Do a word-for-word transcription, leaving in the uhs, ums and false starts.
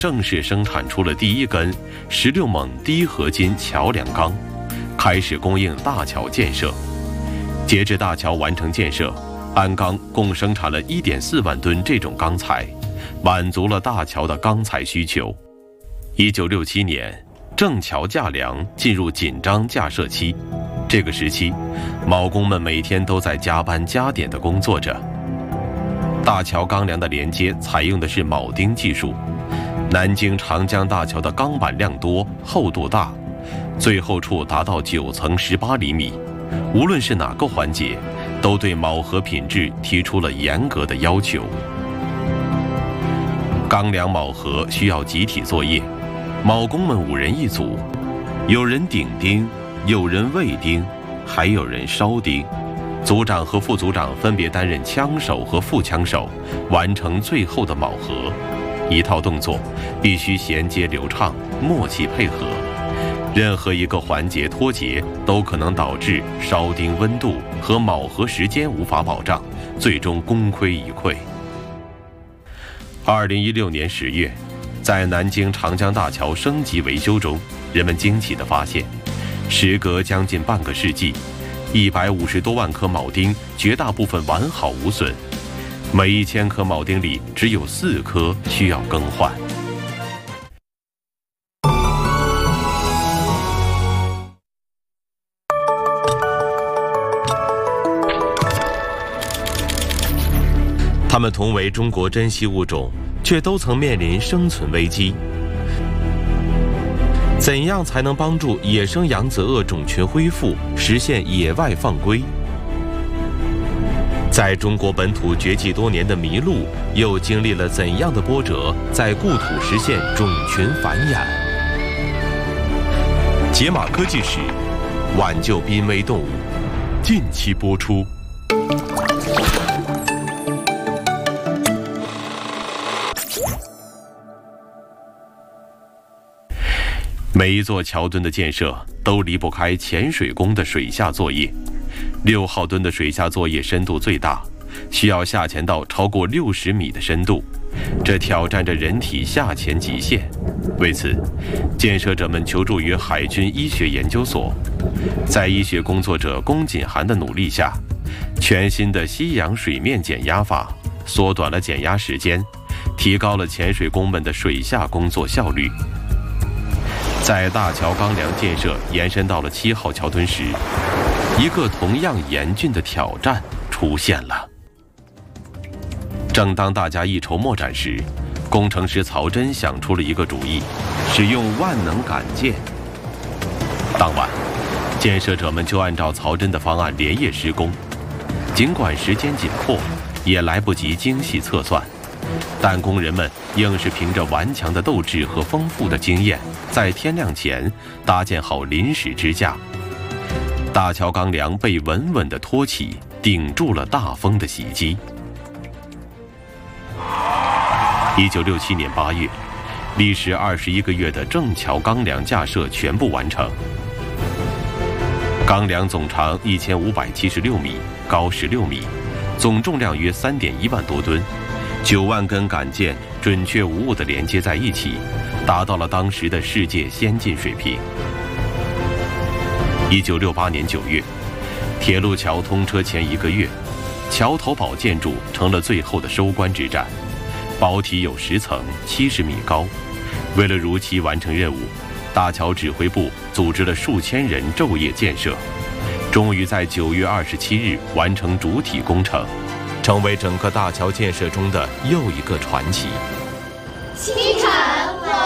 正式生产出了第一根十六锰低合金桥梁钢，开始供应大桥建设。截至大桥完成建设，鞍钢共生产了 一点四万吨这种钢材，满足了大桥的钢材需求。一九六七年，正桥架梁进入紧张架设期，这个时期，铆工们每天都在加班加点地工作着。大桥钢梁的连接采用的是铆钉技术。南京长江大桥的钢板量多，厚度大，最厚处达到九层十八厘米。无论是哪个环节，都对铆合品质提出了严格的要求。钢梁铆合需要集体作业，铆工们五人一组，有人顶钉，有人喂钉，还有人烧钉。组长和副组长分别担任枪手和副枪手，完成最后的铆合。一套动作必须衔接流畅，默契配合。任何一个环节脱节，都可能导致烧钉温度和铆合时间无法保障，最终功亏一篑。二零一六年十月，在南京长江大桥升级维修中，人们惊奇地发现，时隔将近半个世纪，一百五十多万颗铆钉，绝大部分完好无损。每一千颗铆钉里只有四颗需要更换。它们同为中国珍稀物种，却都曾面临生存危机。怎样才能帮助野生扬子鳄种群恢复，实现野外放归？在中国本土绝迹多年的麋鹿，又经历了怎样的波折，在故土实现种群繁衍？解码科技史，挽救濒危动物，近期播出。每一座桥墩的建设都离不开潜水工的水下作业。六号墩的水下作业深度最大，需要下潜到超过六十米的深度，这挑战着人体下潜极限。为此，建设者们求助于海军医学研究所。在医学工作者龚锦涵的努力下，全新的吸氧水面减压法缩短了减压时间，提高了潜水工们的水下工作效率。在大桥钢梁建设延伸到了七号桥墩时，一个同样严峻的挑战出现了。正当大家一筹莫展时，工程师曹真想出了一个主意，使用万能杆件。当晚，建设者们就按照曹真的方案连夜施工。尽管时间紧迫，也来不及精细测算，但工人们硬是凭着顽强的斗志和丰富的经验，在天亮前搭建好临时支架。大桥钢梁被稳稳地托起，顶住了大风的袭击。一九六七年八月，历时二十一个月的正桥钢梁架设全部完成。钢梁总长一千五百七十六米，高十六米，总重量约三点一万多吨，九万根杆件准确无误地连接在一起，达到了当时的世界先进水平。一九六八年九月，铁路桥通车前一个月，桥头堡建筑成了最后的收官之战。堡体有十层，七十米高。为了如期完成任务，大桥指挥部组织了数千人昼夜建设，终于在九月二十七日完成主体工程，成为整个大桥建设中的又一个传奇。